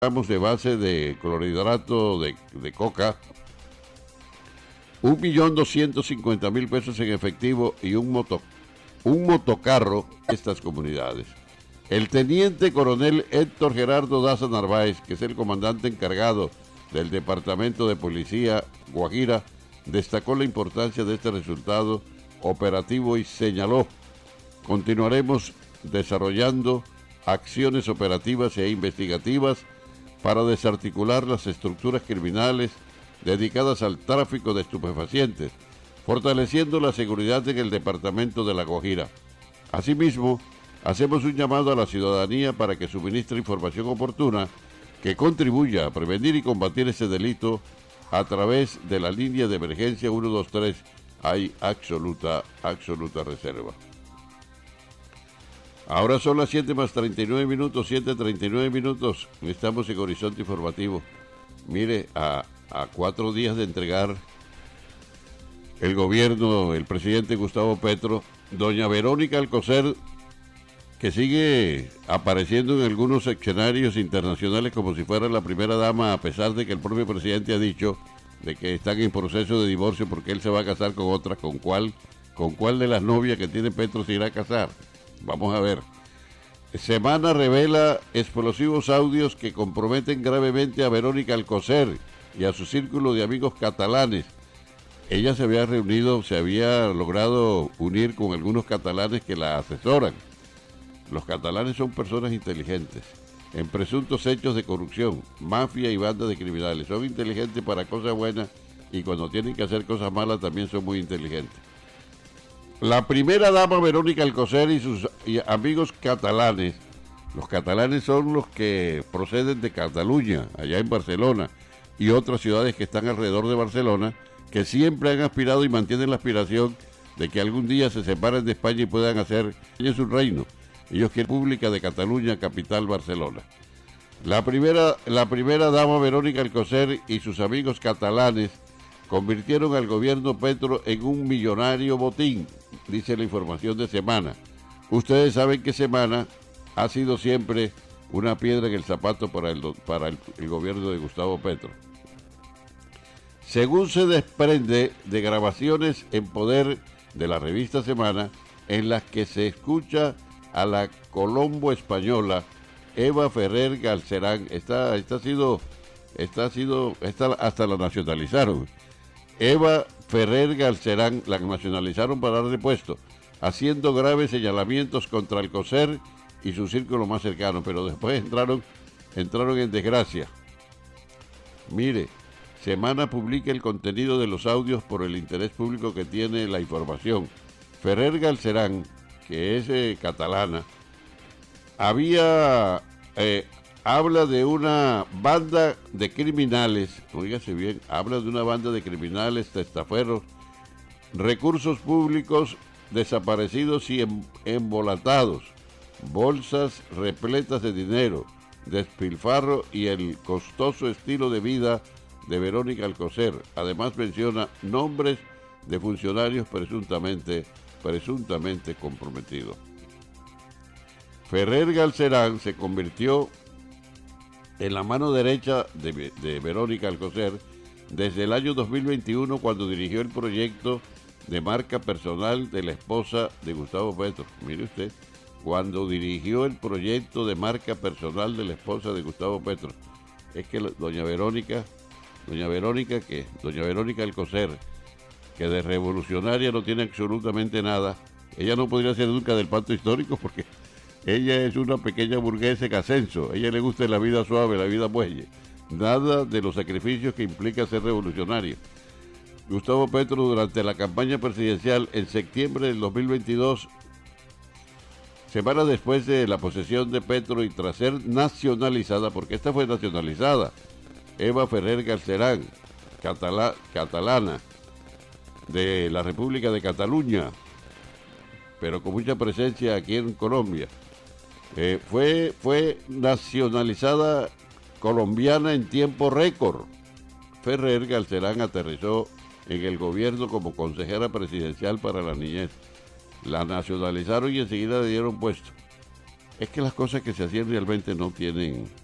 gramos de base de clorhidrato de coca, 1.250.000 pesos en efectivo y un motocarro de estas comunidades. El teniente coronel Héctor Gerardo Daza Narváez, que es el comandante encargado del Departamento de Policía Guajira, destacó la importancia de este resultado operativo y señaló: continuaremos desarrollando acciones operativas e investigativas para desarticular las estructuras criminales dedicadas al tráfico de estupefacientes, fortaleciendo la seguridad en el departamento de La Guajira. Asimismo, hacemos un llamado a la ciudadanía para que suministre información oportuna que contribuya a prevenir y combatir ese delito a través de la línea de emergencia 123. Hay absoluta reserva. Ahora son las 7:39, 7:39. Estamos en Horizonte Informativo. Mire, a 4 días de entregar el gobierno, el presidente Gustavo Petro, doña Verónica Alcocer, que sigue apareciendo en algunos escenarios internacionales como si fuera la primera dama, a pesar de que el propio presidente ha dicho de que están en proceso de divorcio porque él se va a casar con otra. ¿Con cuál de las novias que tiene Petro se irá a casar? Vamos a ver. Semana revela explosivos audios que comprometen gravemente a Verónica Alcocer y a su círculo de amigos catalanes. Ella se había logrado unir con algunos catalanes que la asesoran. Los catalanes son personas inteligentes en presuntos hechos de corrupción, mafia y bandas de criminales. Son inteligentes para cosas buenas y cuando tienen que hacer cosas malas también son muy inteligentes. La primera dama Verónica Alcocer y sus amigos catalanes, los catalanes son los que proceden de Cataluña, allá en Barcelona, y otras ciudades que están alrededor de Barcelona, que siempre han aspirado y mantienen la aspiración de que algún día se separen de España y puedan hacer su reino. Ellos quieren República de Cataluña, capital Barcelona. La primera dama Verónica Alcocer y sus amigos catalanes convirtieron al gobierno Petro en un millonario botín, dice la información de Semana. Ustedes saben que Semana ha sido siempre una piedra en el zapato para el gobierno de Gustavo Petro. Según se desprende de grabaciones en poder de la revista Semana, en las que se escucha a la colombo española Eva Ferrer Galcerán, esta hasta la nacionalizaron. Eva Ferrer Galcerán la nacionalizaron para darle puesto, haciendo graves señalamientos contra Alcocer y su círculo más cercano, pero después entraron en desgracia. Mire, Semana publica el contenido de los audios por el interés público que tiene la información. Ferrer Galcerán, que es catalana, habla de una banda de criminales, oígase bien, habla de una banda de criminales, testaferros, recursos públicos desaparecidos y embolatados, bolsas repletas de dinero, despilfarro y el costoso estilo de vida de Verónica Alcocer. Además menciona nombres de funcionarios presuntamente comprometidos. Ferrer Galcerán se convirtió en la mano derecha de Verónica Alcocer desde el año 2021, cuando dirigió el proyecto de marca personal de la esposa de Gustavo Petro. Mire usted, cuando dirigió el proyecto de marca personal de la esposa de Gustavo Petro. Es que doña Verónica Alcocer, que de revolucionaria no tiene absolutamente nada, ella no podría ser nunca del pacto histórico porque ella es una pequeña burguesa en ascenso. A ella le gusta la vida suave, la vida muelle. Nada de los sacrificios que implica ser revolucionario. Gustavo Petro, durante la campaña presidencial en septiembre del 2022, semanas después de la posesión de Petro y tras ser nacionalizada, porque esta fue nacionalizada, Eva Ferrer Galcerán, catalana, de la República de Cataluña, pero con mucha presencia aquí en Colombia. Fue nacionalizada colombiana en tiempo récord. Ferrer Galcerán aterrizó en el gobierno como consejera presidencial para la niñez. La nacionalizaron y enseguida le dieron puesto. Es que las cosas que se hacían realmente no tienen